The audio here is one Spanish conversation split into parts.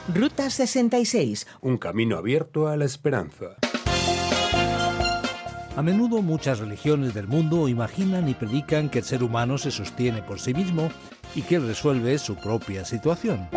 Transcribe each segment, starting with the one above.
Ruta 66. Un camino abierto a la esperanza. A menudo muchas religiones del mundo imaginan y predican que el ser humano se sostiene por sí mismo y que él resuelve su propia situación.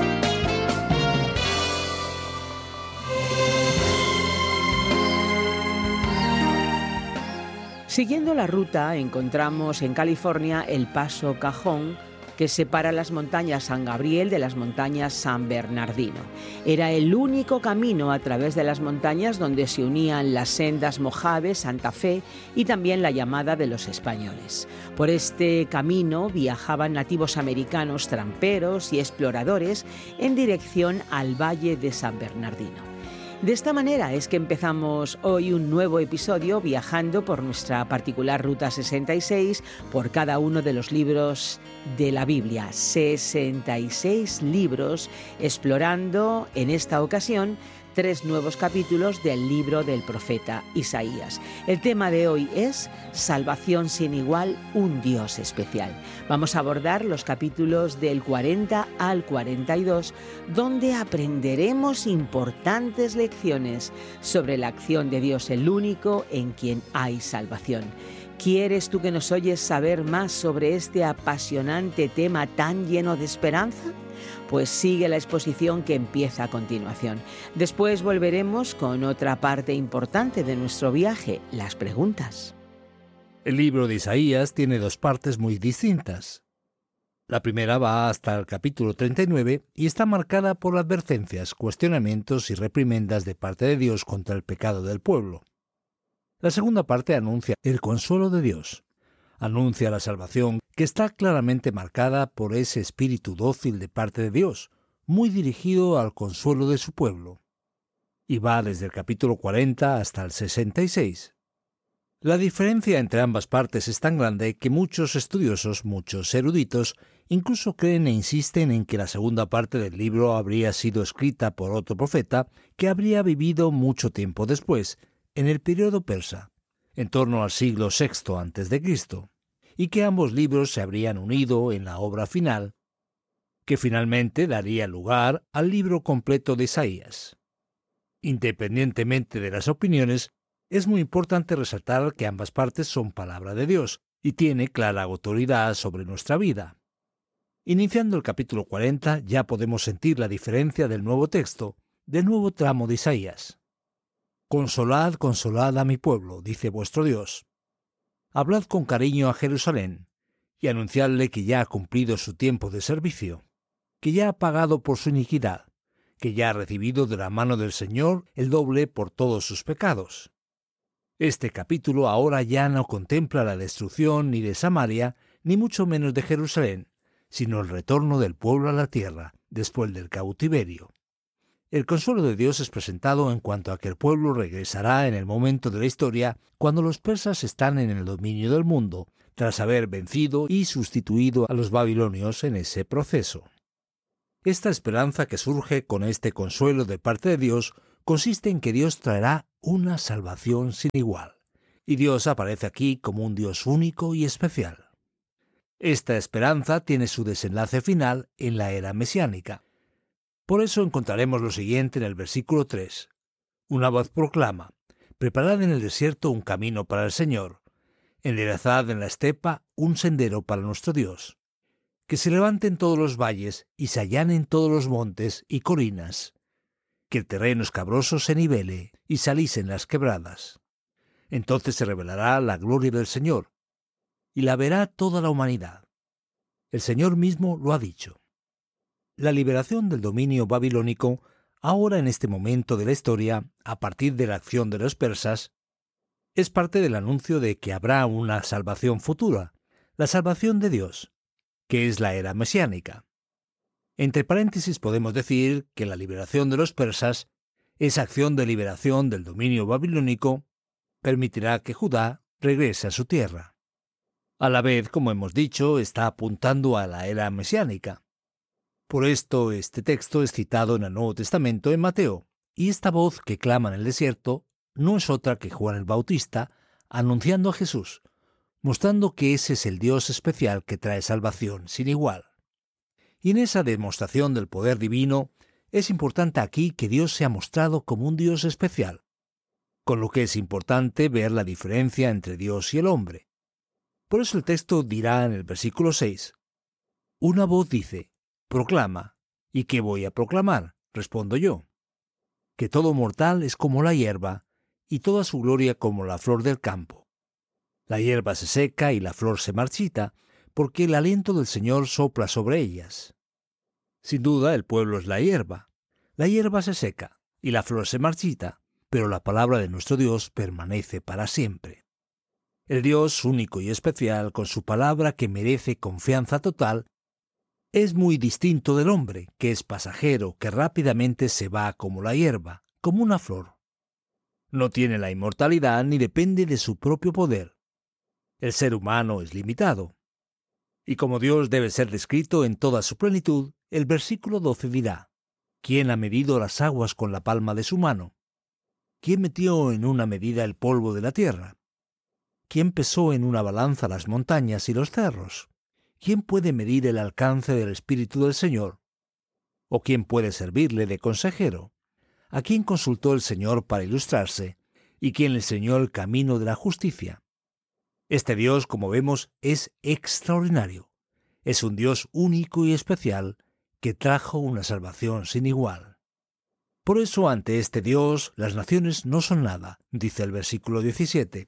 Siguiendo la ruta, encontramos en California el Paso Cajón, que separa las montañas San Gabriel de las montañas San Bernardino. Era el único camino a través de las montañas donde se unían las sendas Mojave, Santa Fe y también la llamada de los españoles. Por este camino viajaban nativos americanos, tramperos y exploradores en dirección al Valle de San Bernardino. De esta manera es que empezamos hoy un nuevo episodio viajando por nuestra particular Ruta 66 por cada uno de los libros de la Biblia. 66 libros explorando en esta ocasión 3 nuevos capítulos del libro del profeta Isaías. El tema de hoy es Salvación sin igual, un Dios especial. Vamos a abordar los capítulos del 40 al 42, donde aprenderemos importantes lecciones sobre la acción de Dios, el único en quien hay salvación. ¿Quieres tú que nos oyes saber más sobre este apasionante tema tan lleno de esperanza? Pues sigue la exposición que empieza a continuación. Después volveremos con otra parte importante de nuestro viaje, las preguntas. El libro de Isaías tiene 2 partes muy distintas. La primera va hasta el capítulo 39 y está marcada por advertencias, cuestionamientos y reprimendas de parte de Dios contra el pecado del pueblo. La segunda parte anuncia el consuelo de Dios. Anuncia la salvación que está claramente marcada por ese espíritu dócil de parte de Dios, muy dirigido al consuelo de su pueblo. Y va desde el capítulo 40 hasta el 66. La diferencia entre ambas partes es tan grande que muchos estudiosos, muchos eruditos, incluso creen e insisten en que la segunda parte del libro habría sido escrita por otro profeta que habría vivido mucho tiempo después, en el período persa, en torno al siglo VI a.C., y que ambos libros se habrían unido en la obra final, que finalmente daría lugar al libro completo de Isaías. Independientemente de las opiniones, es muy importante resaltar que ambas partes son palabra de Dios y tiene clara autoridad sobre nuestra vida. Iniciando el capítulo 40 ya podemos sentir la diferencia del nuevo texto, del nuevo tramo de Isaías. Consolad, consolad a mi pueblo, dice vuestro Dios. Hablad con cariño a Jerusalén, y anunciadle que ya ha cumplido su tiempo de servicio, que ya ha pagado por su iniquidad, que ya ha recibido de la mano del Señor el doble por todos sus pecados. Este capítulo ahora ya no contempla la destrucción ni de Samaria, ni mucho menos de Jerusalén, sino el retorno del pueblo a la tierra, después del cautiverio. El consuelo de Dios es presentado en cuanto a que el pueblo regresará en el momento de la historia cuando los persas están en el dominio del mundo, tras haber vencido y sustituido a los babilonios en ese proceso. Esta esperanza que surge con este consuelo de parte de Dios consiste en que Dios traerá una salvación sin igual, y Dios aparece aquí como un Dios único y especial. Esta esperanza tiene su desenlace final en la era mesiánica. Por eso encontraremos lo siguiente en el versículo 3. Una voz proclama: preparad en el desierto un camino para el Señor, enderezad en la estepa un sendero para nuestro Dios. Que se levanten todos los valles y se allanen todos los montes y colinas. Que el terreno escabroso se nivele y se alisen las quebradas. Entonces se revelará la gloria del Señor, y la verá toda la humanidad. El Señor mismo lo ha dicho. La liberación del dominio babilónico, ahora en este momento de la historia, a partir de la acción de los persas, es parte del anuncio de que habrá una salvación futura, la salvación de Dios, que es la era mesiánica. Entre paréntesis podemos decir que la liberación de los persas, esa acción de liberación del dominio babilónico, permitirá que Judá regrese a su tierra. A la vez, como hemos dicho, está apuntando a la era mesiánica. Por esto, este texto es citado en el Nuevo Testamento en Mateo, y esta voz que clama en el desierto no es otra que Juan el Bautista anunciando a Jesús, mostrando que ese es el Dios especial que trae salvación sin igual. Y en esa demostración del poder divino, Es importante aquí que Dios se ha mostrado como un Dios especial, con lo que es importante ver la diferencia entre Dios y el hombre. Por eso el texto dirá en el versículo 6, una voz dice, proclama. ¿Y qué voy a proclamar? Respondo yo, que todo mortal es como la hierba, y toda su gloria como la flor del campo. La hierba se seca y la flor se marchita, porque el aliento del Señor sopla sobre ellas. Sin duda, el pueblo es la hierba. La hierba se seca y la flor se marchita, pero la palabra de nuestro Dios permanece para siempre. El Dios único y especial, con su palabra que merece confianza total, es muy distinto del hombre, que es pasajero, que rápidamente se va como la hierba, como una flor. No tiene la inmortalidad ni depende de su propio poder. El ser humano es limitado. Y como Dios debe ser descrito en toda su plenitud, el versículo 12 dirá, ¿quién ha medido las aguas con la palma de su mano? ¿Quién metió en una medida el polvo de la tierra? ¿Quién pesó en una balanza las montañas y los cerros? ¿Quién puede medir el alcance del Espíritu del Señor? ¿O quién puede servirle de consejero? ¿A quién consultó el Señor para ilustrarse? ¿Y quién le enseñó el camino de la justicia? Este Dios, como vemos, es extraordinario. Es un Dios único y especial que trajo una salvación sin igual. Por eso, ante este Dios, las naciones no son nada, dice el versículo 17.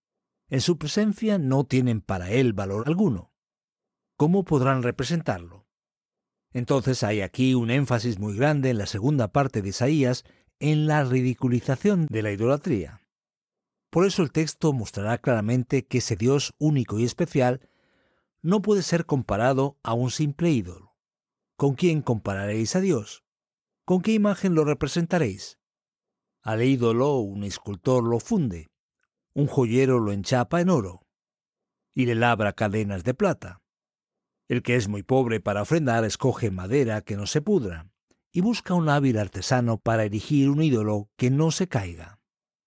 En su presencia no tienen para él valor alguno. ¿Cómo podrán representarlo? Entonces hay aquí un énfasis muy grande en la segunda parte de Isaías en la ridiculización de la idolatría. Por eso el texto mostrará claramente que ese Dios único y especial no puede ser comparado a un simple ídolo. ¿Con quién compararéis a Dios? ¿Con qué imagen lo representaréis? Al ídolo un escultor lo funde, un joyero lo enchapa en oro y le labra cadenas de plata. El que es muy pobre para ofrendar escoge madera que no se pudra y busca un hábil artesano para erigir un ídolo que no se caiga.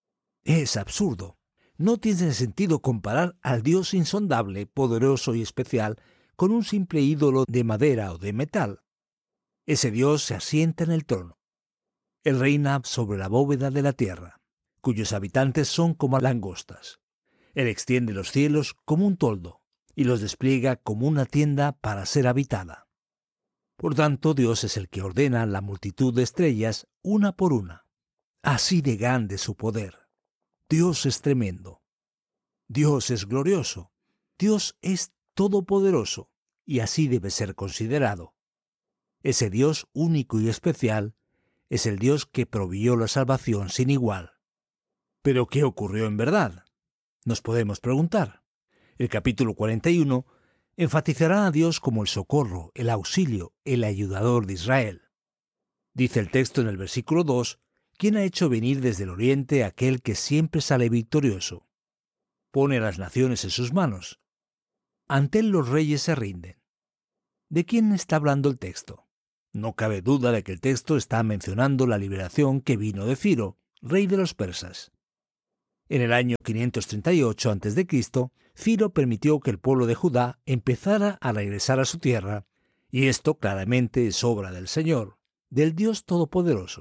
Es absurdo. No tiene sentido comparar al Dios insondable, poderoso y especial con un simple ídolo de madera o de metal. Ese Dios se asienta en el trono. Él reina sobre la bóveda de la tierra, cuyos habitantes son como langostas. Él extiende los cielos como un toldo y los despliega como una tienda para ser habitada. Por tanto, Dios es el que ordena la multitud de estrellas una por una. Así de grande es su poder. Dios es tremendo. Dios es glorioso. Dios es todopoderoso y así debe ser considerado. Ese Dios único y especial es el Dios que proveyó la salvación sin igual. ¿Pero qué ocurrió en verdad? Nos podemos preguntar. El capítulo 41 enfatizará a Dios como el socorro, el auxilio, el ayudador de Israel. Dice el texto en el versículo 2, ¿quién ha hecho venir desde el oriente aquel que siempre sale victorioso? Pone a las naciones en sus manos. Ante él los reyes se rinden. ¿De quién está hablando el texto? No cabe duda de que el texto está mencionando la liberación que vino de Ciro, rey de los persas. En el año 538 a.C., Ciro permitió que el pueblo de Judá empezara a regresar a su tierra, y esto claramente es obra del Señor, del Dios Todopoderoso.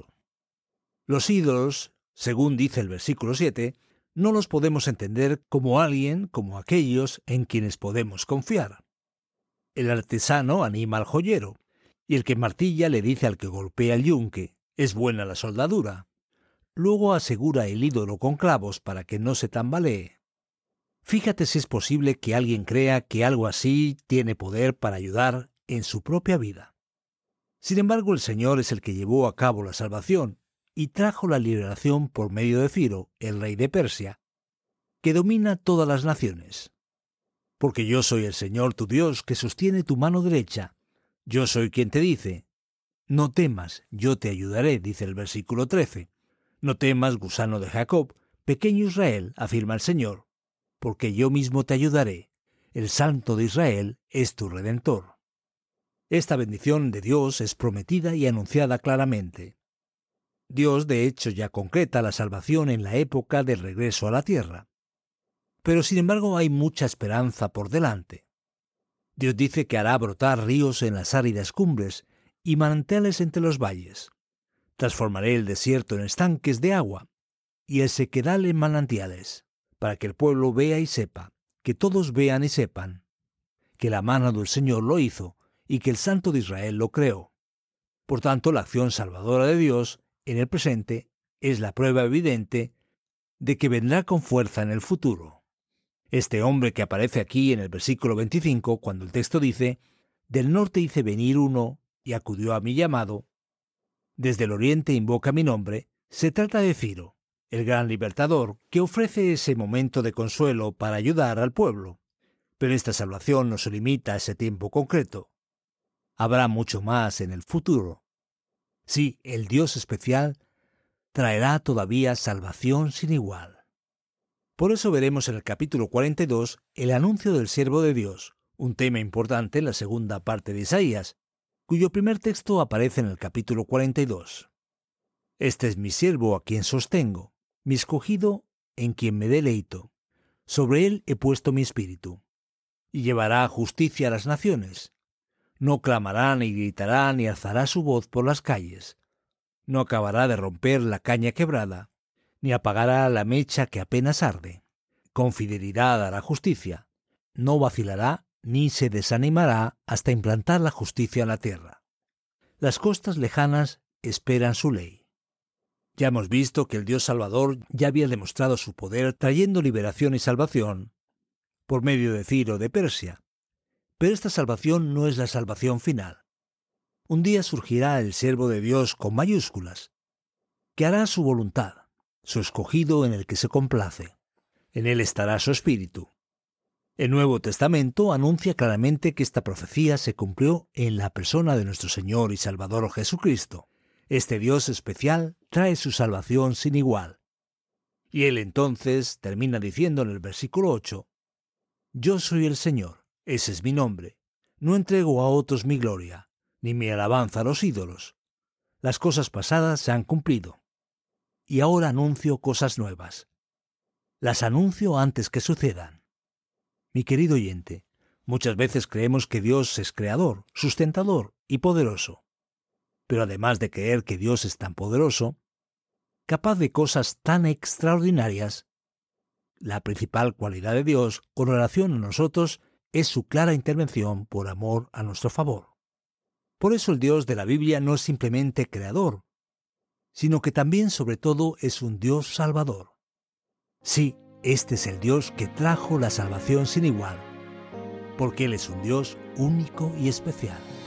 Los ídolos, según dice el versículo 7, no los podemos entender como alguien como aquellos en quienes podemos confiar. El artesano anima al joyero, y el que martilla le dice al que golpea el yunque, es buena la soldadura. Luego asegura el ídolo con clavos para que no se tambalee. Fíjate si es posible que alguien crea que algo así tiene poder para ayudar en su propia vida. Sin embargo, el Señor es el que llevó a cabo la salvación y trajo la liberación por medio de Ciro, el rey de Persia, que domina todas las naciones. Porque yo soy el Señor tu Dios que sostiene tu mano derecha. Yo soy quien te dice, no temas, yo te ayudaré, dice el versículo 13. No temas, gusano de Jacob, pequeño Israel, afirma el Señor, porque yo mismo te ayudaré. El Santo de Israel es tu Redentor. Esta bendición de Dios es prometida y anunciada claramente. Dios, de hecho, ya concreta la salvación en la época del regreso a la tierra. Pero, sin embargo, hay mucha esperanza por delante. Dios dice que hará brotar ríos en las áridas cumbres y manantiales entre los valles. Transformaré el desierto en estanques de agua y el sequedal en manantiales, para que el pueblo vea y sepa, que todos vean y sepan, que la mano del Señor lo hizo y que el Santo de Israel lo creó. Por tanto, la acción salvadora de Dios en el presente es la prueba evidente de que vendrá con fuerza en el futuro. Este hombre que aparece aquí en el versículo 25, cuando el texto dice: «Del norte hice venir uno y acudió a mi llamado, desde el oriente invoca mi nombre», se trata de Ciro, el gran libertador que ofrece ese momento de consuelo para ayudar al pueblo. Pero esta salvación no se limita a ese tiempo concreto. Habrá mucho más en el futuro. Sí, el Dios especial traerá todavía salvación sin igual. Por eso veremos en el capítulo 42 el anuncio del siervo de Dios, un tema importante en la segunda parte de Isaías, cuyo primer texto aparece en el capítulo 42. «Este es mi siervo a quien sostengo, mi escogido en quien me deleito. Sobre él he puesto mi espíritu. Y llevará justicia a las naciones. No clamará ni gritará ni alzará su voz por las calles. No acabará de romper la caña quebrada, ni apagará la mecha que apenas arde. Con fidelidad hará justicia. No vacilará ni se desanimará hasta implantar la justicia en la tierra. Las costas lejanas esperan su ley». Ya hemos visto que el Dios Salvador ya había demostrado su poder trayendo liberación y salvación por medio de Ciro de Persia. Pero esta salvación no es la salvación final. Un día surgirá el siervo de Dios con mayúsculas, que hará su voluntad, su escogido en el que se complace. En él estará su espíritu. El Nuevo Testamento anuncia claramente que esta profecía se cumplió en la persona de nuestro Señor y Salvador Jesucristo. Este Dios especial trae su salvación sin igual. Y él entonces termina diciendo en el versículo 8: «Yo soy el Señor, ese es mi nombre. No entrego a otros mi gloria, ni mi alabanza a los ídolos. Las cosas pasadas se han cumplido, y ahora anuncio cosas nuevas. Las anuncio antes que sucedan». Mi querido oyente, muchas veces creemos que Dios es creador, sustentador y poderoso. Pero además de creer que Dios es tan poderoso, capaz de cosas tan extraordinarias, la principal cualidad de Dios con relación a nosotros es su clara intervención por amor a nuestro favor. Por eso el Dios de la Biblia no es simplemente creador, sino que también, sobre todo, es un Dios salvador. Sí, este es el Dios que trajo la salvación sin igual, porque Él es un Dios único y especial.